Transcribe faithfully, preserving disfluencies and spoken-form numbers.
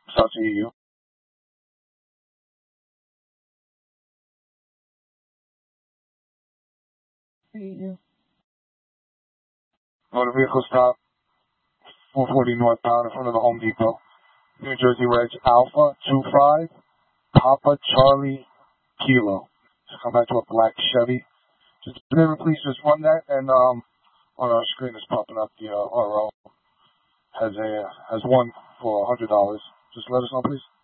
Start to hear you. Hear you. Motor vehicle stop, four forty northbound in front of the Home Depot. New Jersey Reg Alpha two five, Papa Charlie Kilo. Just come back to a black Chevy. Just remember, please just run that, and um, on our screen is popping up the uh, R O has a has one for a hundred dollars. Just let us know, please.